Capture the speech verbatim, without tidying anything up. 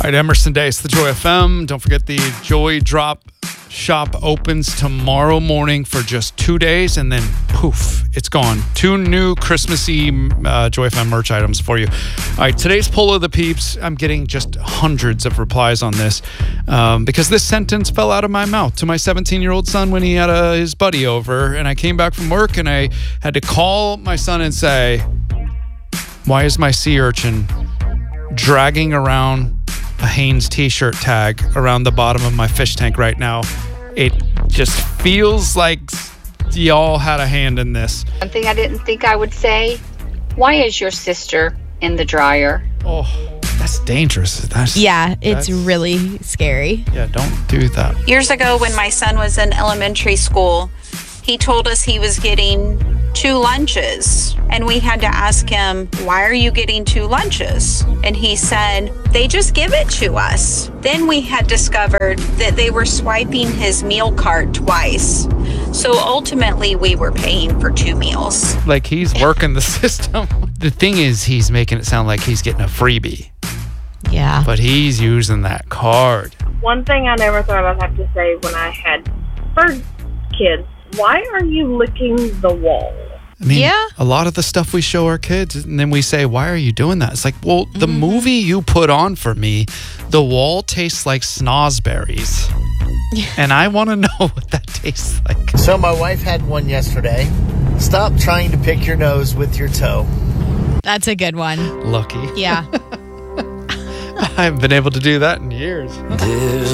right, Emerson Day, it's the Joy F M. Don't forget the Joy Drop shop opens tomorrow morning for just two days, and then poof, it's gone. Two new Christmassy uh, Joy F M merch items for you. All right, today's poll of the peeps. I'm getting just hundreds of replies on this um, because this sentence fell out of my mouth to my seventeen-year-old son when he had uh, his buddy over, and I came back from work and I had to call my son and say, "Why is my sea urchin dragging around a Hanes t-shirt tag around the bottom of my fish tank right now? It just feels like y'all had a hand in this." One thing I didn't think I would say, why is your sister in the dryer? Oh, that's dangerous. That's, Yeah, it's that's, really scary. Yeah, don't do that. Years ago, when my son was in elementary school, he told us he was getting two lunches. And we had to ask him, "Why are you getting two lunches?" And he said, "They just give it to us." Then we had discovered that they were swiping his meal card twice. So ultimately, we were paying for two meals. Like he's working the system. The thing is, he's making it sound like he's getting a freebie, Yeah. but he's using that card. One thing I never thought I'd have to say when I had bird kids, why are you licking the wall? I mean, Yeah. a lot of the stuff we show our kids, and then we say, "Why are you doing that?" It's like, well, the Mm-hmm. movie you put on for me, the wall tastes like snozberries. And I want to know what that tastes like. So my wife had one yesterday. Stop trying to pick your nose with your toe. That's a good one. Lucky. Yeah. I haven't been able to do that in years. There's